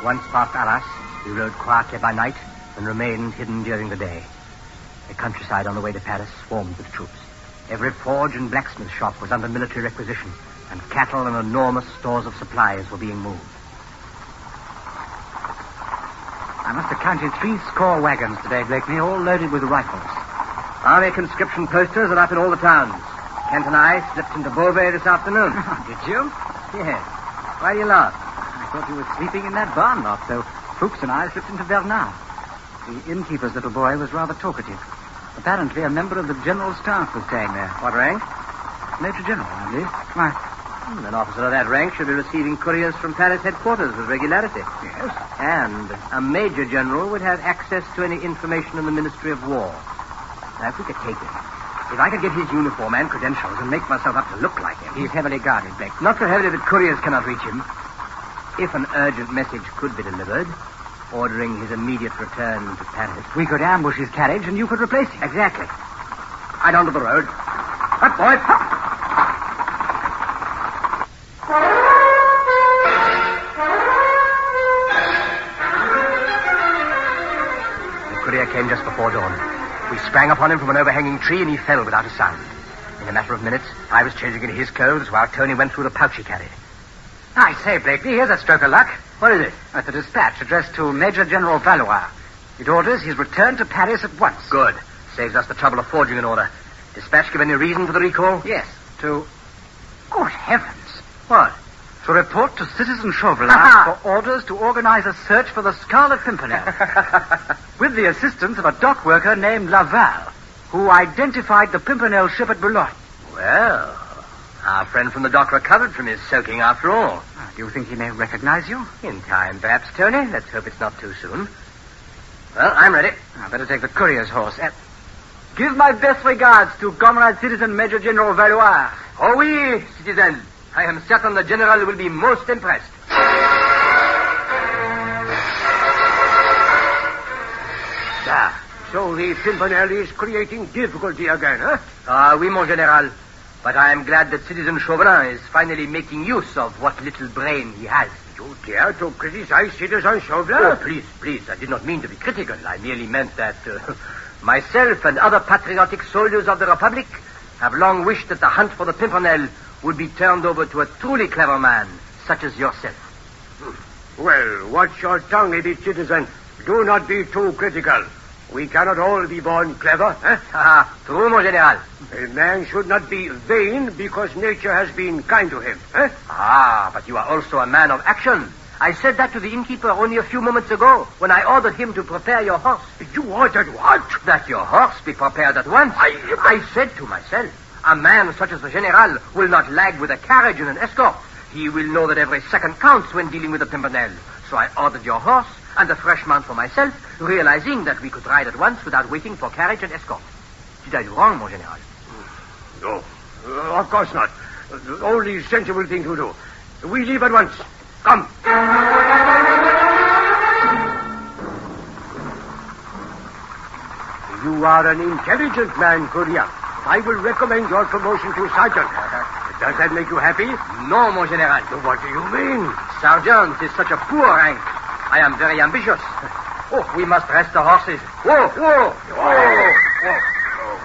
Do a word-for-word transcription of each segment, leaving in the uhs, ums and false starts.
Once past Arras, we rode quietly by night and remained hidden during the day. The countryside on the way to Paris swarmed with troops. Every forge and blacksmith shop was under military requisition, and cattle and enormous stores of supplies were being moved. I must have counted three score wagons today, Blakeney, all loaded with rifles. Army conscription posters are up in all the towns. Kent and I slipped into Beauvais this afternoon. Did you? Yes. Why do you laugh? I thought you were sleeping in that barn loft, so Fuchs and I slipped into Bernard. The innkeeper's little boy was rather talkative. Apparently a member of the general staff was staying there. What rank? Major General, I believe. Why? Hmm, an officer of that rank should be receiving couriers from Paris headquarters with regularity. Yes. And a major general would have access to any information in the Ministry of War. Now, if we could take him, if I could get his uniform and credentials and make myself up to look like him... He's heavily guarded, Blake. Not so heavily that couriers cannot reach him. If an urgent message could be delivered, ordering his immediate return to Paris... We could ambush his carriage and you could replace him. Exactly. Right onto the road. Up, boy. The courier came just before dawn. We sprang upon him from an overhanging tree, and he fell without a sound. In a matter of minutes, I was changing into his clothes while Tony went through the pouch he carried. I say, Blakeney, here's a stroke of luck. What is it? It's a dispatch addressed to Major General Valois. It orders his return to Paris at once. Good. Saves us the trouble of forging an order. Dispatch give any reason for the recall? Yes, to... Good heavens. What? To report to Citizen Chauvelin Aha! for orders to organize a search for the Scarlet Pimpernel. With the assistance of a dock worker named Laval, who identified the Pimpernel ship at Boulogne. Well, our friend from the dock recovered from his soaking after all. Uh, do you think he may recognize you? In time, perhaps, Tony. Let's hope it's not too soon. Well, I'm ready. I better take the courier's horse. Uh, give my best regards to Comrade Citizen Major General Valois. Oh, oui, citizen. I am certain the general will be most impressed. There. So the Pimpernel is creating difficulty again, huh? Ah, oui, mon général. But I am glad that Citizen Chauvelin is finally making use of what little brain he has. You dare to criticize Citizen Chauvelin? Oh, please, please. I did not mean to be critical. I merely meant that uh, myself and other patriotic soldiers of the Republic have long wished that the hunt for the Pimpernel would be turned over to a truly clever man, such as yourself. Hmm. Well, watch your tongue a bit, citizen. Do not be too critical. We cannot all be born clever, eh? Ah, true, mon général. A man should not be vain because nature has been kind to him, eh? Ah, but you are also a man of action. I said that to the innkeeper only a few moments ago when I ordered him to prepare your horse. You ordered what? That your horse be prepared at once. I, I said to myself, a man such as the General will not lag with a carriage and an escort. He will know that every second counts when dealing with the Pimpernel. So I ordered your horse and a fresh mount for myself, realizing that we could ride at once without waiting for carriage and escort. Did I do wrong, mon General? No, uh, of course not. Uh, the only sensible thing to do. We leave at once. Come. You are an intelligent man, courier. I will recommend your promotion to sergeant. Does that make you happy? No, mon General. What do you mean? Sergeant is such a poor rank. I am very ambitious. Oh, we must rest the horses. Whoa, whoa, whoa, whoa.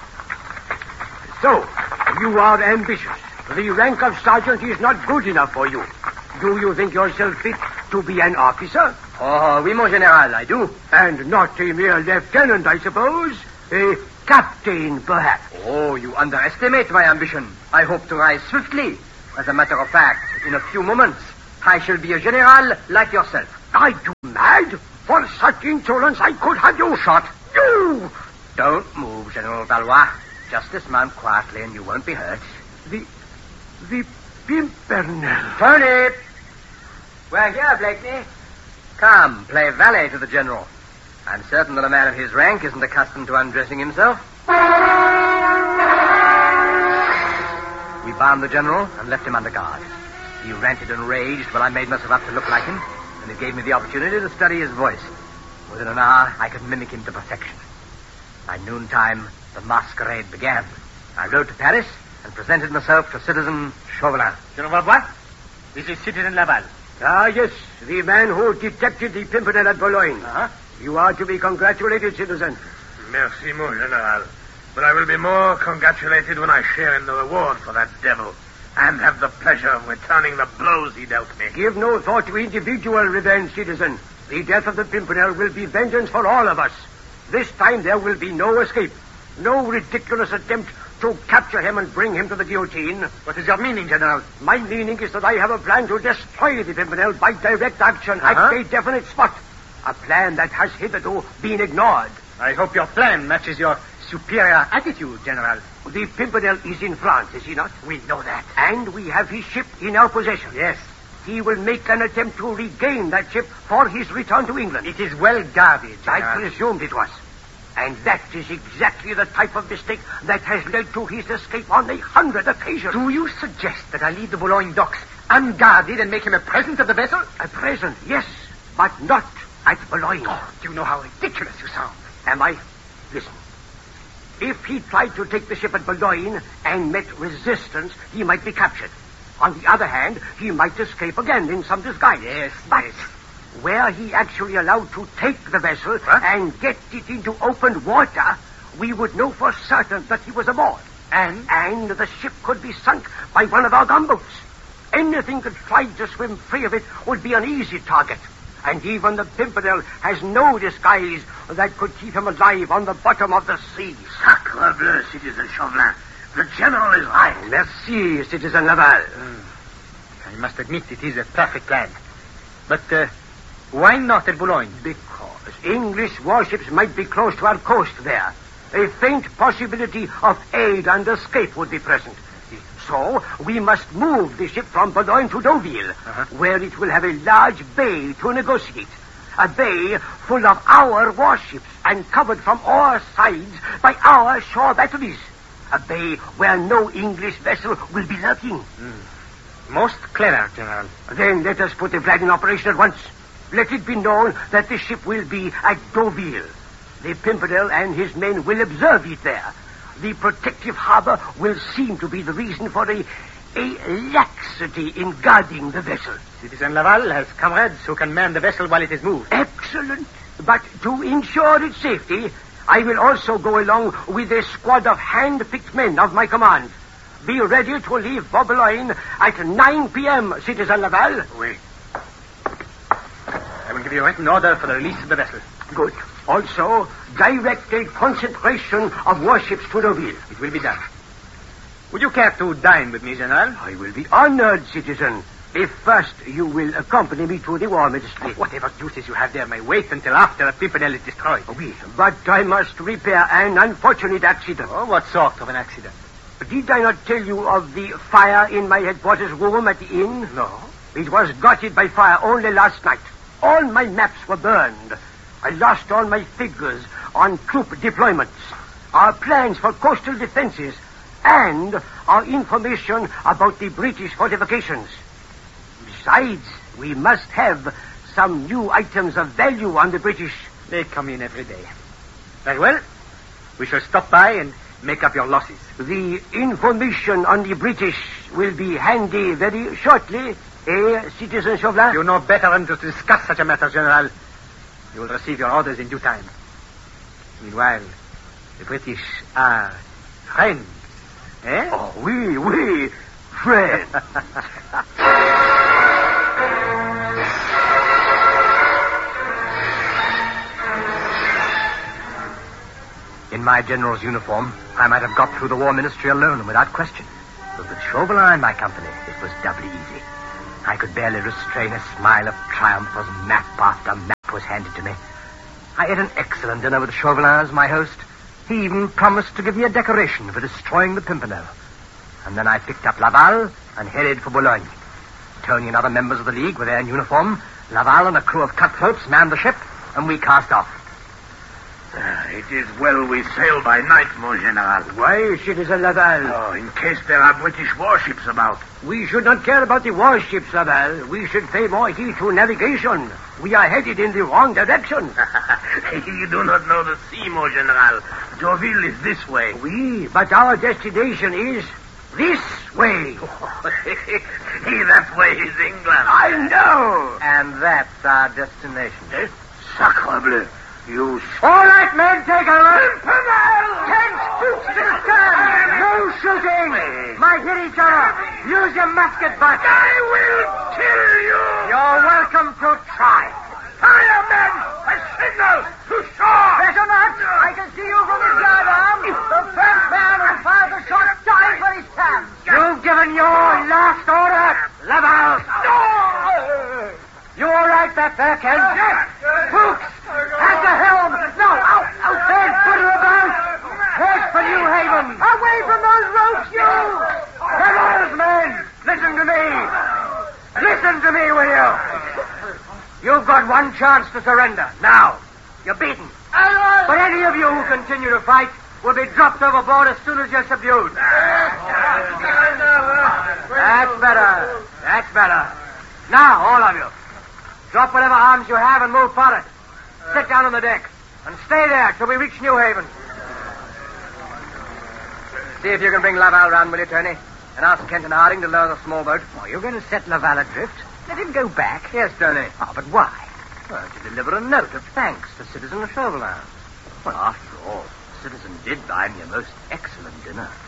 So, you are ambitious. The rank of sergeant is not good enough for you. Do you think yourself fit to be an officer? Oh, oui, mon General, I do. And not a mere lieutenant, I suppose? A captain, perhaps? Oh, you underestimate my ambition. I hope to rise swiftly. As a matter of fact, in a few moments, I shall be a general like yourself. Are you mad? For such insolence, I could have you shot. You! Don't move, General Valois. Just dismount quietly and you won't be hurt. The... the Pimpernel. Tony! We're here, Blakeney. Come, play valet to the general. I'm certain that a man of his rank isn't accustomed to undressing himself. We bound the general and left him under guard. He ranted and raged while I made myself up to look like him, and it gave me the opportunity to study his voice. Within an hour, I could mimic him to perfection. By noontime, the masquerade began. I rode to Paris and presented myself to Citizen Chauvelin. General Valois, this is Citizen Laval. Ah, yes, the man who detected the Pimpernel at Boulogne. Uh-huh. You are to be congratulated, citizen. Merci, mon general. But I will be more congratulated when I share in the reward for that devil and have the pleasure of returning the blows he dealt me. Give no thought to individual revenge, citizen. The death of the Pimpernel will be vengeance for all of us. This time there will be no escape. No ridiculous attempt to capture him and bring him to the guillotine. What is your meaning, General? My meaning is that I have a plan to destroy the Pimpernel by direct action Uh-huh. at a definite spot. A plan that has hitherto been ignored. I hope your plan matches your superior attitude, General. The Pimpernel is in France, is he not? We know that. And we have his ship in our possession. Yes. He will make an attempt to regain that ship for his return to England. It is well guarded, I General. presumed it was. And that is exactly the type of mistake that has led to his escape on a hundred occasions. Do you suggest that I leave the Boulogne docks unguarded and make him a present of the vessel? A present, yes, but not at Boulogne. Oh, do you know how ridiculous you sound? Am I? Listen. If he tried to take the ship at Boulogne and met resistance, he might be captured. On the other hand, he might escape again in some disguise. Yes, but yes. were he actually allowed to take the vessel Huh? and get it into open water, we would know for certain that he was aboard. And? And the ship could be sunk by one of our gunboats. Anything that tried to swim free of it would be an easy target. And even the Pimpernel has no disguise that could keep him alive on the bottom of the sea. Sacre bleu, Citizen Chauvelin. The general is right. Merci, Citizen Laval. I must admit it is a perfect plan. But uh, why not at Boulogne? Because English warships might be close to our coast there. A faint possibility of aid and escape would be present. So, we must move the ship from Boulogne to Deauville, Uh-huh. where it will have a large bay to negotiate. A bay full of our warships and covered from all sides by our shore batteries. A bay where no English vessel will be lurking. Most clever, General. Then let us put the plan in operation at once. Let it be known that the ship will be at Deauville. The Pimpernel and his men will observe it there. The protective harbor will seem to be the reason for a, a laxity in guarding the vessel. Citizen Laval has comrades who can man the vessel while it is moved. Excellent. But to ensure its safety, I will also go along with a squad of hand-picked men of my command. Be ready to leave for Boulogne at nine p.m., Citizen Laval. Oui. I will give you a written order for the release of the vessel. Good. Also, direct a concentration of warships to Deauville. It will be done. Would you care to dine with me, General? I will be honored, citizen, if first you will accompany me to the War Ministry. Whatever duties you have there may wait until after the Pimpernel is destroyed. Oui, but I must repair an unfortunate accident. Oh, what sort of an accident? Did I not tell you of the fire in my headquarters room at the inn? No. It was gutted by fire only last night. All my maps were burned. I lost all my figures on troop deployments, our plans for coastal defenses, and our information about the British fortifications. Besides, we must have some new items of value on the British. They come in every day. Very well. We shall stop by and make up your losses. The information on the British will be handy very shortly, eh, Citizen Chauvelin? You know better than to discuss such a matter, General. You will receive your orders in due time. Meanwhile, the British are friends. Eh? Oh, oui, oui, friends. In my general's uniform, I might have got through the War Ministry alone without question. But with Chauvelin in my company, it was doubly easy. I could barely restrain a smile of triumph as map after map was handed to me. I ate an excellent dinner with Chauvelin as my host. He even promised to give me a decoration for destroying the Pimpernel. And then I picked up Laval and headed for Boulogne. Tony and other members of the League were there in uniform. Laval and a crew of cutthroats manned the ship, and we cast off. Uh, it is well we sail by night, mon general. Why, Citizen Laval? Oh, in case there are British warships about. We should not care about the warships, Laval. We should pay more heed to navigation. We are headed in the wrong direction. You do not know the sea, mon general. Deauville is this way. Oui, but our destination is this way. That way is England. I know. And that's our destination. Eh? Sacrebleu. You... All right, men, take a look. Ten scoops to stand. No shooting. Might hit each other. Use your musket butts. I will kill you! You're welcome to try. Fire, men! A signal to shore! Better not. I can see you from the yardarm. The first man who fires a shot dies for his stand. You've given your last order. Laval. No! You all right back there, Ken? Yes. Fuchs, at the helm. No, out, out there, put her about. Head for New Haven. Away from those ropes, you! Fellows, men, listen to me. Listen to me, will you? You've got one chance to surrender. Now, you're beaten. But any of you who continue to fight will be dropped overboard as soon as you're subdued. That's better. That's better. Now, all of you, drop whatever arms you have and move forward. Sit down on the deck and stay there till we reach New Haven. See if you can bring Laval round, will you, Tony? And ask Kenton Harding to lower the small boat. Oh, you're going to set Laval adrift? Let him go back. Yes, Tony. Oh, but why? Well, to deliver a note of thanks to Citizen Chauvelin. Well, after all, the citizen did buy me a most excellent dinner.